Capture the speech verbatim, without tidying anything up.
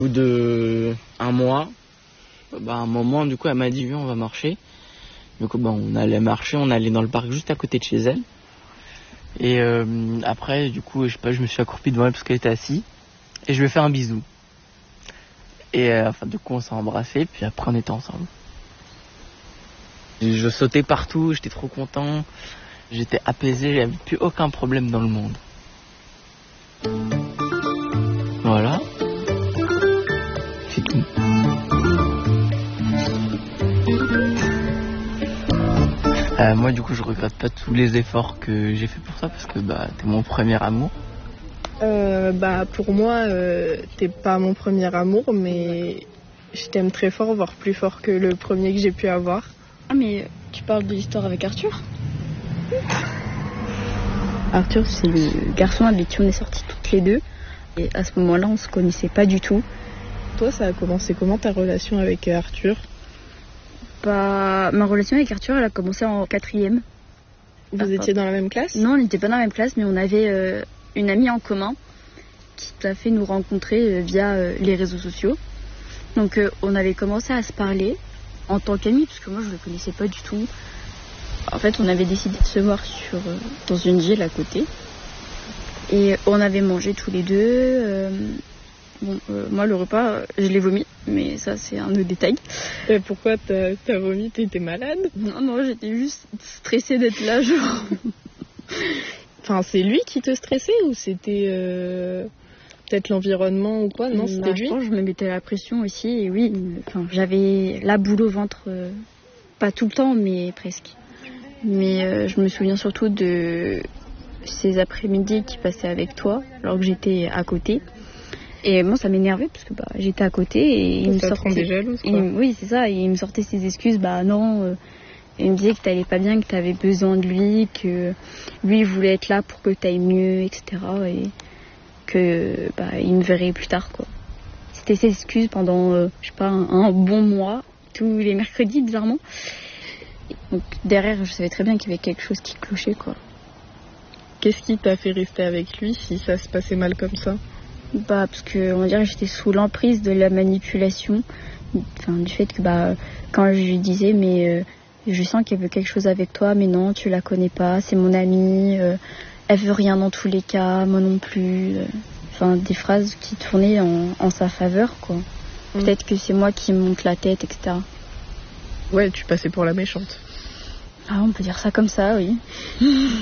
Au bout de un mois, bah, à un moment, du coup, elle m'a dit, viens, on va marcher. Du coup, bah, on allait marcher, on allait dans le parc juste à côté de chez elle. Et euh, après, du coup, je sais pas, je me suis accroupi devant elle parce qu'elle était assise. Et je lui ai fait un bisou. Et euh, enfin, du coup, on s'est embrassés, puis après, on était ensemble. Je sautais partout, j'étais trop content. J'étais apaisé, j'avais plus aucun problème dans le monde. Voilà. C'est tout. Euh, moi, du coup, je regrette pas tous les efforts que j'ai fait pour ça parce que bah, t'es mon premier amour. Euh, bah, pour moi, euh, t'es pas mon premier amour, mais je t'aime très fort, voire plus fort que le premier que j'ai pu avoir. Ah, mais tu parles de l'histoire avec Arthur? Arthur, c'est le garçon avec qui on est sortis toutes les deux. Et à ce moment-là, on se connaissait pas du tout. Toi, ça a commencé comment ta relation avec Arthur? Bah, ma relation avec Arthur, elle a commencé en quatrième. Vous ah, étiez dans la même classe? Non, on n'était pas dans la même classe, mais on avait euh, une amie en commun qui t'a fait nous rencontrer euh, via euh, les réseaux sociaux. Donc, euh, on avait commencé à se parler en tant qu'amis, parce que moi, je ne le connaissais pas du tout. En fait, on avait décidé de se voir sur, euh, dans une ville à côté. Et on avait mangé tous les deux. Euh, bon, euh, moi, le repas, je l'ai vomi, mais ça, c'est un autre détail. Et pourquoi t'as, t'as vomi? T'étais malade? Non, non, j'étais juste stressée d'être là, genre. Enfin, c'est lui qui te stressait ou c'était euh, peut-être l'environnement ou quoi? Non, c'était bah, lui. Je pense que je me mettais la pression aussi. Et oui, enfin, j'avais la boule au ventre, euh, pas tout le temps, mais presque. Mais euh, je me souviens surtout de ces après-midi qui passaient avec toi, alors que j'étais à côté. Et moi, ça m'énervait parce que bah, j'étais à côté et il me sortait. Ça te rendait jalouse, quoi. Et, oui, c'est ça. Et il me sortait ses excuses. Bah non. Euh, il me disait que t'allais pas bien, que t'avais besoin de lui, que lui il voulait être là pour que t'ailles mieux, et cetera. Et que bah il me verrait plus tard, quoi. C'était ses excuses pendant, euh, je sais pas, un, un bon mois, tous les mercredis, bizarrement. Donc derrière, je savais très bien qu'il y avait quelque chose qui clochait, quoi. Qu'est-ce qui t'a fait rester avec lui si ça se passait mal comme ça? Bah parce que on va dire que j'étais sous l'emprise de la manipulation, enfin du fait que bah quand je lui disais mais euh, je sens qu'elle veut quelque chose avec toi, mais non, tu la connais pas, c'est mon amie, euh, elle veut rien dans tous les cas, moi non plus. Euh, enfin des phrases qui tournaient en, en sa faveur, quoi. Mmh. Peut-être que c'est moi qui me monte la tête, et cetera. Ouais, tu passais pour la méchante. Ah, on peut dire ça comme ça, oui.